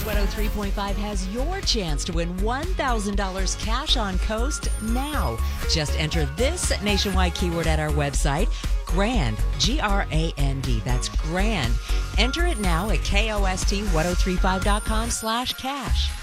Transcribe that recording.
Coast 103.5 has your chance to win $1,000 cash on Coast now. Just enter this nationwide keyword at our website, GRAND, G-R-A-N-D. That's GRAND. Enter it now at KOST1035.com/cash.